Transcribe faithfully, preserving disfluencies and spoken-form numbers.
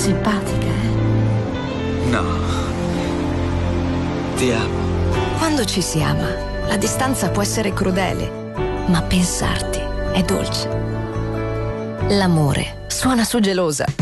simpatica, eh? No. Ti amo. Quando ci si ama, la distanza può essere crudele, ma pensarti è dolce. L'amore suona su Gelosa.